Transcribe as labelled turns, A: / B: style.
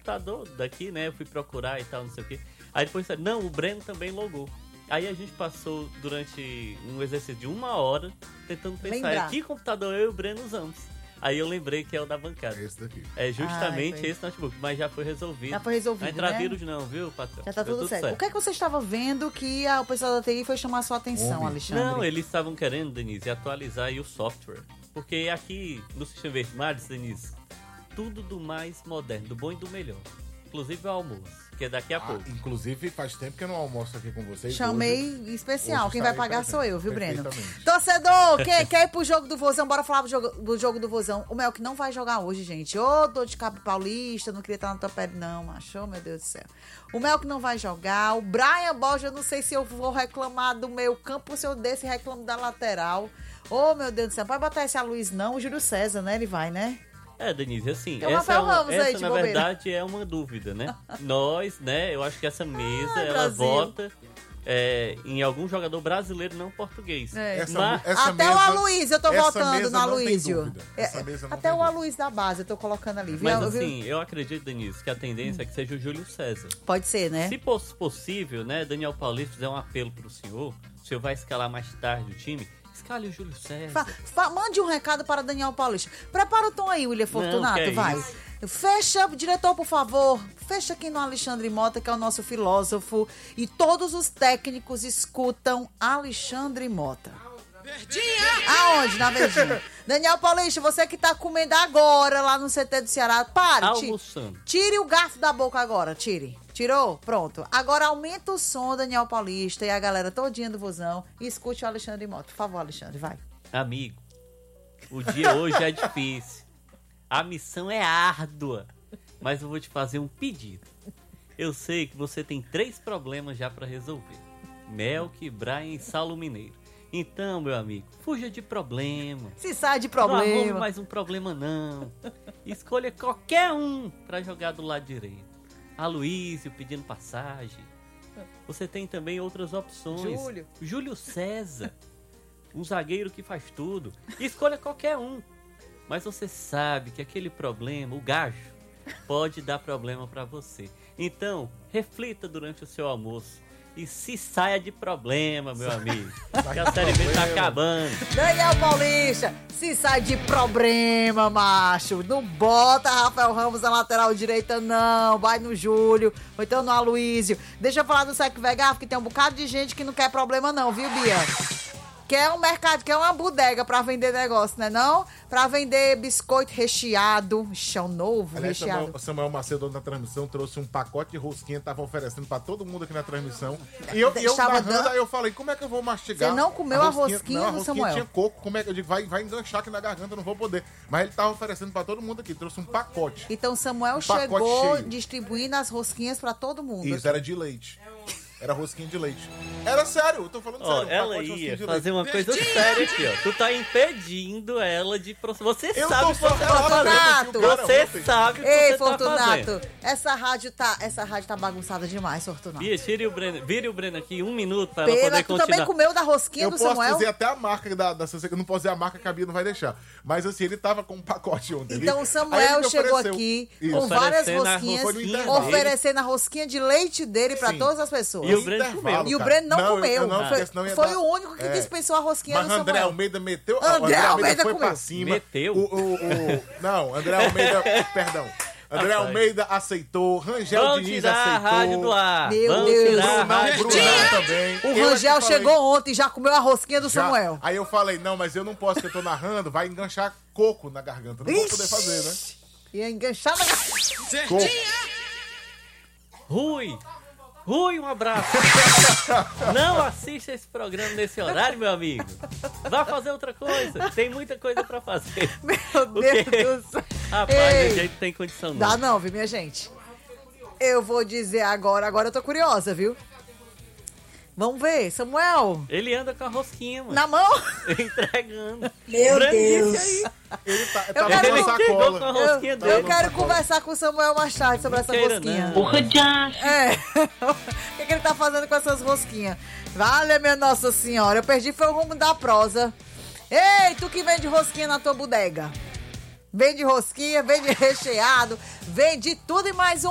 A: computador daqui, né? Eu fui procurar e tal, não sei o quê. Aí depois, não, o Breno também logou. Aí a gente passou durante um exercício de 1 hora tentando pensar que computador eu e o Breno usamos. Aí eu lembrei que é o da bancada.
B: Esse daqui.
A: É justamente esse notebook, mas já foi resolvido.
C: Já foi resolvido,
A: não entra vírus não, viu, patrão?
C: Já tá tudo certo. O que é que você estava vendo que o pessoal da TI foi chamar a sua atenção, Alexandre?
A: Não, eles estavam querendo, Denise, atualizar aí o software. Porque aqui no Sistema Verdes, Denise, tudo do mais moderno, do bom e do melhor. Inclusive o almoço, que é daqui a pouco.
B: Inclusive, faz tempo que eu não almoço aqui com vocês.
C: Chamei especial. Quem vai pagar sou eu, viu, Breno?
B: Perfeitamente.
C: Torcedor, quem quer ir pro jogo do Vozão? Bora falar do jogo do Vozão. O Melk não vai jogar hoje, gente. Ô, dor de cabo paulista, não queria estar na tua pele, não, macho. Oh, meu Deus do céu. O Melk não vai jogar. O Brian Borges, eu não sei se eu vou reclamar do meio campo ou se eu desse reclamo da lateral. Ô, meu Deus do céu. Pode botar esse Aloysio, não. O Júlio César, né? Ele vai, né?
A: Denise, assim,
C: essa
A: na verdade é uma dúvida, né? Nós, né, eu acho que essa mesa, ela vota em algum jogador brasileiro não português.
C: Até o Aloysio, eu tô votando no Aloysio. Até o Aloysio da base, eu tô colocando ali.
A: Mas assim, eu acredito, Denise, que a tendência é que seja o Júlio César.
C: Pode ser, né?
A: Se possível, né, Daniel Paulista fizer um apelo pro senhor, o senhor vai escalar mais tarde o time, escale o Júlio César.
C: Mande um recado para Daniel Paulista. Prepara o tom aí, William Fortunato, vai. Isso? Fecha, diretor, por favor. Fecha aqui no Alexandre Mota, que é o nosso filósofo. E todos os técnicos escutam Alexandre Mota.
D: Verdinha!
C: Aonde? Na Verdinha. Daniel Paulista, você que tá comendo agora lá no CT do Ceará, pare.
A: Almoçando.
C: Tire o garfo da boca agora, tire. Tirou? Pronto. Agora aumenta o som, Daniel Paulista, e a galera todinha do Vozão. E escute o Alexandre Mota. Por favor, Alexandre, vai.
A: Amigo, o dia hoje é difícil. A missão é árdua. Mas eu vou te fazer um pedido. Eu sei que você tem 3 problemas já pra resolver. Melk, Brian e Saulo Mineiro. Então, meu amigo, fuja de problema.
C: Se sai de problema.
A: Não arrume mais um problema, não. Escolha qualquer um pra jogar do lado direito. Aloysio pedindo passagem. Você tem também outras opções. Júlio César, um zagueiro que faz tudo. Escolha qualquer um. Mas você sabe que aquele problema, o gajo, pode dar problema pra você. Então, reflita durante o seu almoço. E se saia de problema, meu amigo. Que a Série B tá acabando.
C: Daniel Paulista, se sai de problema, macho. Não bota Rafael Ramos na lateral direita, não. Vai no Júlio, ou então no Aloysio. Deixa eu falar do Sec Vegar, porque tem um bocado de gente que não quer problema não, viu, Bia? Quer um mercado, quer uma bodega pra vender negócio, né não? Pra vender biscoito recheado, chão novo,
B: aliás,
C: recheado.
B: Samuel Macedo na transmissão trouxe um pacote de rosquinha, tava oferecendo pra todo mundo aqui na transmissão. E eu narrando, aí eu falei, como é que eu vou mastigar?
C: Você não comeu a rosquinha do Samuel?
B: Tinha coco, como é que eu digo? Vai enganchar aqui na garganta, eu não vou poder. Mas ele tava oferecendo pra todo mundo aqui, trouxe um pacote.
C: Então Samuel chegou distribuindo as rosquinhas pra todo mundo.
B: Isso, era de leite. Era rosquinha de leite. Era sério, eu tô falando sério.
A: Ela ia fazer uma coisa séria aqui, ó. Tu tá impedindo ela de... Você sabe o que você tá fazendo. Você sabe o que você tá fazendo.
C: Essa rádio tá bagunçada demais, Fortunato.
A: Bia, vire o Breno aqui 1 minuto pra ela poder continuar.
C: Tu também comeu da rosquinha do Samuel?
B: Eu posso dizer até a marca da eu não posso dizer a marca que a Bia não vai deixar. Mas assim, ele tava com um pacote ontem.
C: Então o Samuel chegou aqui com várias rosquinhas, oferecendo a rosquinha de leite dele pra todas as pessoas.
A: E o Breno comeu.
C: E o Breno não comeu. Foi o único que dispensou a rosquinha do Samuel.
B: Mas André Almeida meteu.
C: André Almeida
B: foi
C: comeu.
B: pra cima.
A: Meteu?
B: Não, André Almeida. Perdão. André Almeida aceitou. Rangel Diniz aceitou.
A: A rádio do ar.
C: Meu Deus.
B: Brunão também.
C: O Rangel chegou ontem e já comeu a rosquinha do Samuel.
B: Aí eu falei, não, mas eu não posso, que eu tô narrando. Vai enganchar coco na garganta. Não vou poder fazer, né?
C: Ia enganchar na garganta.
A: Rui, um abraço. Não assista esse programa nesse horário, meu amigo. Vá fazer outra coisa. Tem muita coisa pra fazer.
C: Meu Deus do céu.
A: Rapaz, a gente tem condição não.
C: Dá não, viu, minha gente? Eu vou dizer agora eu tô curiosa, viu? Vamos ver, Samuel.
A: Ele anda com a rosquinha, mano.
C: Na mão?
A: Entregando.
C: Meu Deus.
A: Aí.
B: Ele tá com a sacola.
A: Com a rosquinha dele.
C: Eu quero conversar com o Samuel mais tarde sobre essa rosquinha.
A: Porra, já.
C: O que ele tá fazendo com essas rosquinhas? Vale, minha Nossa Senhora. Eu perdi foi o rumo da prosa. Ei, tu que vende rosquinha na tua bodega. Vende rosquinha, vende recheado, vende tudo e mais um